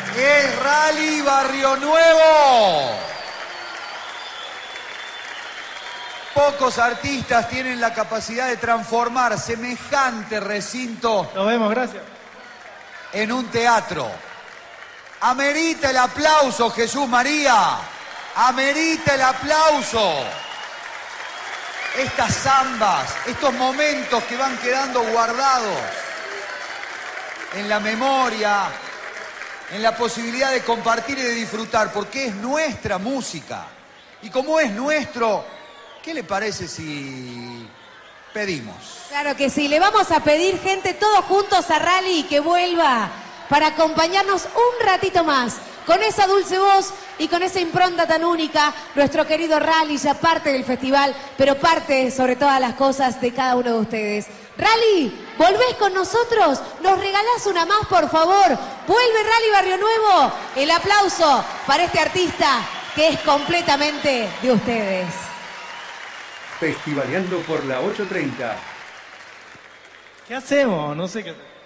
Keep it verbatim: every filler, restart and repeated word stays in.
Es Rally Barrio Nuevo. Pocos artistas tienen la capacidad de transformar semejante recinto. Nos vemos, gracias. En un teatro. Amerita el aplauso, Jesús María. Amerita el aplauso. Estas zambas, estos momentos que van quedando guardados en la memoria, en la posibilidad de compartir y de disfrutar, porque es nuestra música. Y como es nuestro, ¿qué le parece si pedimos? Claro que sí, le vamos a pedir, gente, todos juntos a Rally que vuelva para acompañarnos un ratito más. Con esa dulce voz y con esa impronta tan única, nuestro querido Rally, ya parte del festival, pero parte sobre todas las cosas de cada uno de ustedes. Rally, ¿volvés con nosotros? ¿Nos regalás una más, por favor? Vuelve Rally Barrio Nuevo. El aplauso para este artista que es completamente de ustedes. Festivaleando por la ocho treinta. ¿Qué hacemos? No sé qué hacer.